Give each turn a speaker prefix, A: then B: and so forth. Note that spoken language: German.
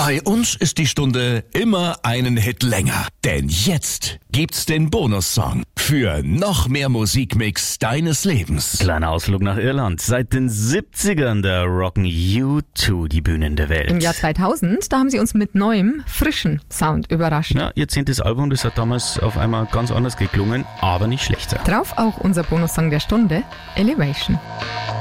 A: Bei uns ist die Stunde immer einen Hit länger. Denn jetzt gibt's den Bonussong für noch mehr Musikmix deines Lebens.
B: Kleiner Ausflug nach Irland. Seit den 70ern da rocken U2 die Bühnen der Welt.
C: Im Jahr 2000, da haben sie uns mit neuem, frischen Sound überrascht.
B: Ja, ihr 10. Album, das hat damals auf einmal ganz anders geklungen, aber nicht schlechter.
C: Drauf auch unser Bonussong der Stunde, Elevation.